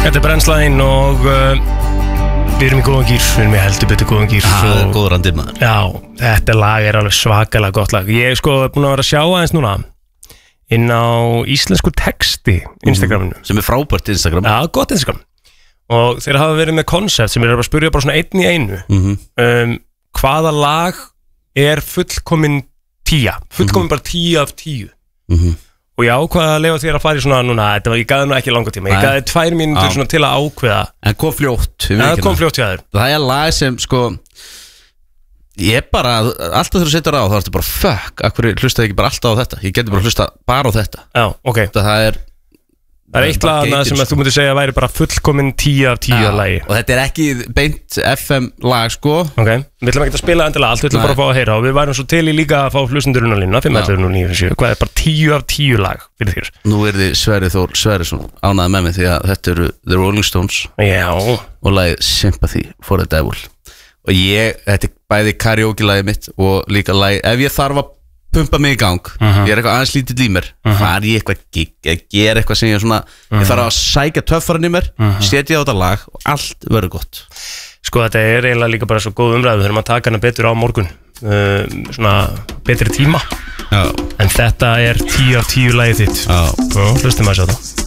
Þetta brennslæðin og við erum í góðan gýr, við erum í heldur betur góðan gýr. Það góður andir maður. Já, þetta lag alveg svakalega gott lag. Ég er búin að vera að sjá aðeins núna inn á íslensku texti Instagraminu. Sem frábært Instagram. Já, gott Instagram. Og þeir hafa verið með koncept sem að spyrja bara svona einn í einu. Hvaða lag er fullkomin 10? Fullkomin bara 10 af 10. Og ég ákvaði að lefa þér að fara í svona núna, ég gaði nú ekki langa tíma, ég gaði 2 mínútur svona til að ákveða. En kom fljótt. Það kom fljótt hjá þér. Það er lag sem ég bara, alltaf þegar þú setur á þá ertu bara fuck, akkur hlustaði ekki bara alltaf á þetta. Ég geti bara hlusta bara á þetta. Já, ok. Það er eitt lag sem að þú myndir segja að væri bara fullkomin 10 af 10 lagi. Og þetta er ekki beint FM lag Ok, við ætlum ekki að spila endilega allt, við ætlum bara að fá að heyra. Og við værum svo til í líka að fá hlustendurinn á línuna 511-0957, hvað er bara 10 af 10 lag fyrir þér? Nú er þið Sverrir Þór Sverrisson ánægði með mig því að þetta eru The Rolling Stones. Já. Og lagið Sympathy for the Devil. Og þetta er bæði karaoke lagið mitt og líka lagið, ef ég þarf að pumpa mig í gang, ég er eitthvað aðeins lítill í mér, far ég eitthvað gig, ég ger eitthvað sem ég svona, ég þarf að sækja töffarinn í mér, setja á þetta lag og allt verður gott. Þetta er eiginlega líka bara svo góð umræðu, við þurfum að taka hana betur á morgun, svona betri tíma. Já. En þetta er 10 af 10 lagið þitt. Já. Hlustum að sjá það.